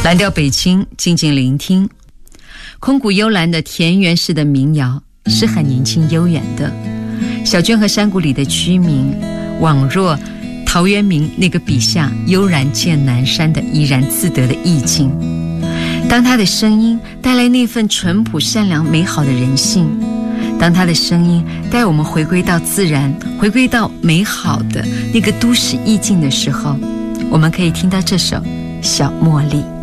蓝调北京，静静聆听。空谷幽兰的田园式的民谣是很年轻悠远的，小娟和山谷里的居民宛若陶渊明那个笔下悠然见南山的怡然自得的意境。当他的声音带来那份淳朴善良美好的人性，当他的声音带我们回归到自然，回归到美好的那个都市意境的时候，我们可以听到这首小茉莉。